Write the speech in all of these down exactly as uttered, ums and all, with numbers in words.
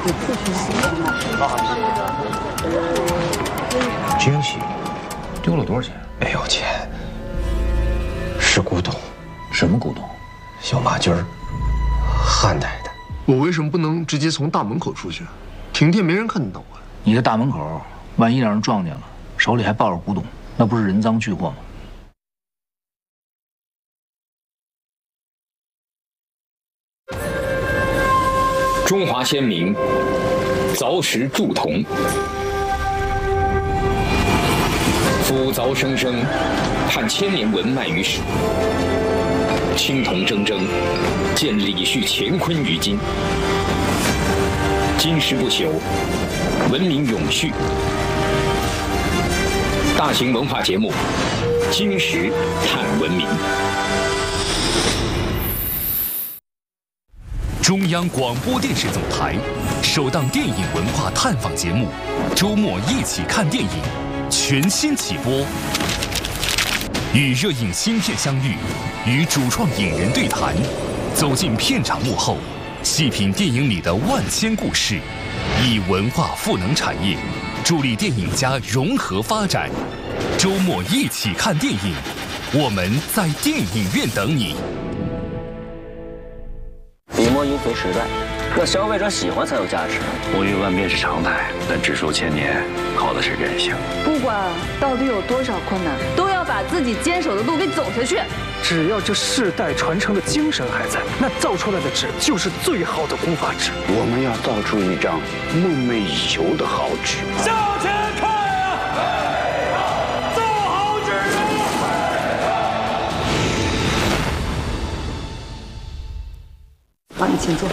给四十年。 惊喜，丢了多少钱？ 没有钱，是古董。 什么古董？ 小马驹儿，汉代的。 我为什么不能直接从大门口出去？停电没人看得到啊。 你在大门口，万一让人撞见了，手里还抱着古董，那不是人赃俱获吗？ 中华先民凿石铸铜，夫凿生生，探千年文脉于史。青铜铮铮，见李旭乾坤于今。金石不朽，文明永续。大型文化节目《金石探文明》。 中央广播电视总台首档电影文化探访节目《周末一起看电影》全新起播，与热映新片相遇，与主创影人对谈，走进片场幕后，细品电影里的万千故事，以文化赋能产业，助力电影家融合发展。周末一起看电影，我们在电影院等你。 笔墨应随时代，让消费者喜欢才有价值。 物欲万变是常态，但指数千年靠的是韧性。 不管到底有多少困难，都要把自己坚守的路给走下去。 只要这世代传承的精神还在，那造出来的纸就是最好的古法纸。 我们要造出一张梦寐以求的好纸。 向前看啊！造好纸啊！ 往你前坐。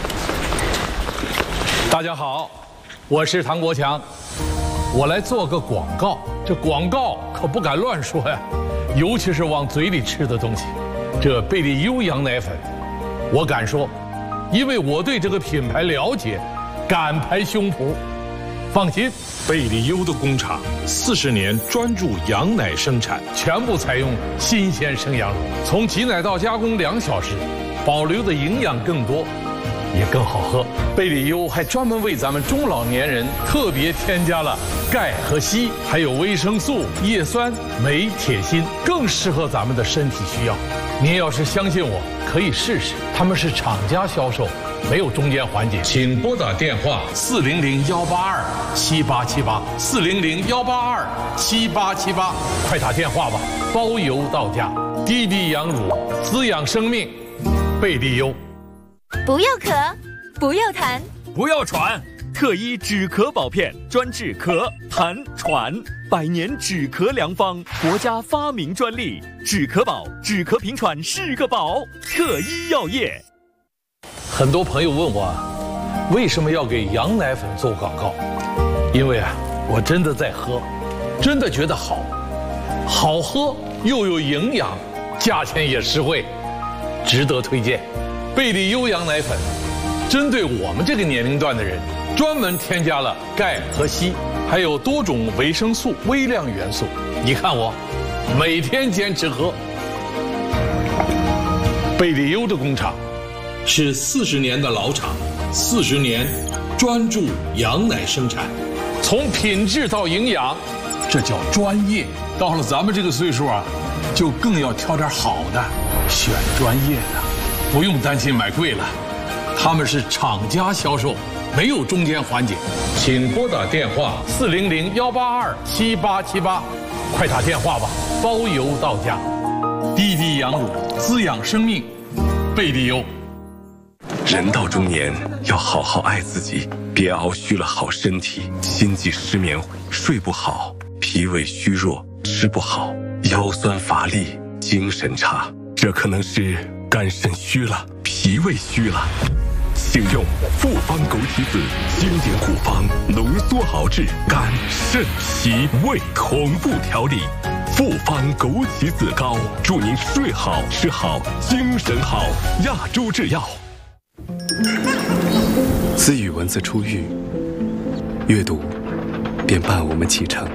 大家好，我是唐国强，我来做个广告。这广告可不敢乱说呀，尤其是往嘴里吃的东西。这贝利优羊奶粉，我敢说，因为我对这个品牌了解，敢拍胸脯。放心，贝利优的工厂四十年专注羊奶生产，全部采用新鲜生羊乳，从挤奶到加工两小时，保留的营养更多。也更好喝。贝利优还专门为咱们中老年人特别添加了钙和硒，还有维生素、叶酸、镁、铁、锌，更适合咱们的身体需要。您要是相信我，可以试试。他们是厂家销售，没有中间环节。请拨打电话四零零幺八二七八七八四零零幺八二七八七八，快打电话吧，包邮到家。低低羊乳，滋养生命，贝利优。 不要咳，不要痰， 不要喘，特医止咳宝片专治咳、痰、喘，百年止咳良方，国家发明专利，止咳宝，止咳平喘是个宝，特医药业。 很多朋友问我，为什么要给羊奶粉做广告？因为啊，我真的在喝，真的觉得好，好喝又有营养，价钱也实惠，值得推荐。贝利优羊奶粉，针对我们这个年龄段的人，专门添加了钙和硒，还有多种维生素、微量元素。你看我，每天坚持喝。贝利优的工厂是四十年的老厂，四十年专注羊奶生产，从品质到营养，这叫专业。到了咱们这个岁数啊，就更要挑点好的，选专业的。不用担心买贵了，他们是厂家销售，没有中间环节。请拨打电话四零零幺八二七八七八，快打电话吧，包邮到家。滴滴羊乳，滋养生命，贝利优。 人到中年要好好爱自己，别熬虚了好身体，心悸失眠，睡不好，脾胃虚弱，吃不好，腰酸乏力，精神差，这可能是肝肾虚了，脾胃虚了，请用复方枸杞子经典护方，浓缩熬制肝肾脾胃同步调理。复方枸杞子膏，祝您睡好吃好精神好。亚洲制药。 自语文字出狱，阅读便伴我们启程。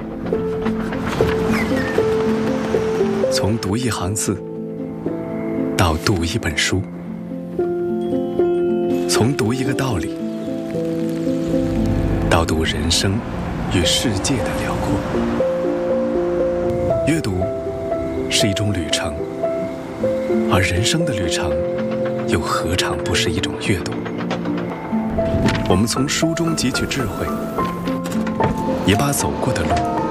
从读一行字到读一本书，从读一个道理导读人生与世界的辽阔。阅读是一种旅程，而人生的旅程又何尝不是一种阅读？我们从书中汲取智慧，也把走过的路